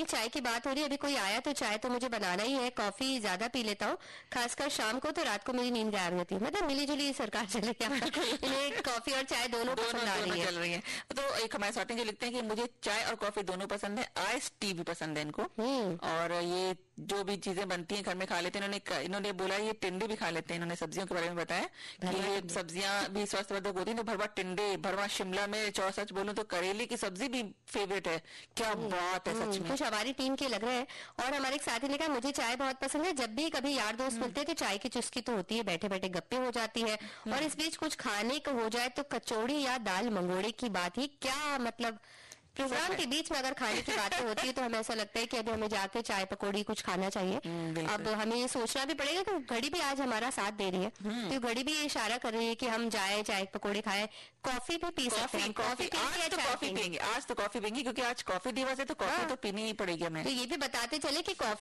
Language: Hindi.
इतनी चाय की बात हो रही है, अभी कोई आया तो चाय तो मुझे बनाना ही है, कॉफी ज्यादा पी लेता हूँ, खासकर शाम को, तो रात को मेरी नींद गायब होती है। मतलब मिली जुली सरकार चले गया, इन्हें कॉफी और चाय दोनों पसंद आ रही है। चल रही है। तो एक हमारे साथी जो लिखते हैं कि मुझे चाय और कॉफी दोनों पसंद है, आइस टी भी पसंद है इनको, और ये जो भी चीजें बनती हैं घर में खा लेते हैं। इन्होंने बोला ये टिंडे भी खा लेते हैं, इन्होंने सब्जियों के बारे में बताया कि ये सब्जियां भी स्वास्थ्यवर्धक होती है। तो भरवा टिंडे, भरवा शिमला मिर्च, और सच बोलूं तो करेले की सब्जी भी फेवरेट है। क्या बात है, सच में कुछ हमारी टीम के लग रहे हैं। और हमारे एक साथी ने कहा मुझे चाय बहुत पसंद है, जब भी कभी यार दोस्त मिलते हैं तो चाय की चुस्की तो होती है, बैठे बैठे गप्पे हो जाती है, और इस बीच कुछ खाने को हो जाए तो कचौड़ी या दाल मंगोड़े की बात ही क्या, मतलब प्रोग्राम के बीच में अगर खाने की बातें होती है तो हमें ऐसा लगता है कि अभी हमें जाके चाय पकौड़ी कुछ खाना चाहिए। अब हमें ये सोचना भी पड़ेगा कि घड़ी भी आज हमारा साथ दे रही है, तो घड़ी भी ये इशारा कर रही है कि हम जाए चाय पकौड़ी खाए, कॉफी भी पी सकते हैं। कॉफी पियेंगे, आज तो कॉफी पियेंगे क्योंकि आज कॉफी दिवस है, तो कॉफी तो पीनी ही पड़ेगी हमें। तो ये भी बताते चले कि कॉफी